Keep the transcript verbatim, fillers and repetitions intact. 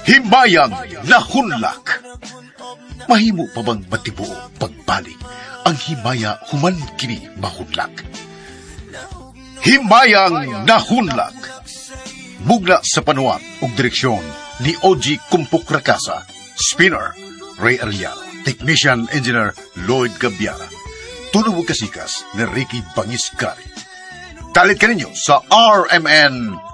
Himayang nahunlak. Mahimo pa bang matibuo pagbalik ang himaya human kini mahunlak? Himayang nahunlak. Mugna sa panuan ug direksyon ni O G Kumpuk Rakasa, Spinner Ray Arellano, Technician Engineer Lloyd Gabiara, tunong kasikas ni Ricky Bangiscari. Talit ka ninyo sa R M N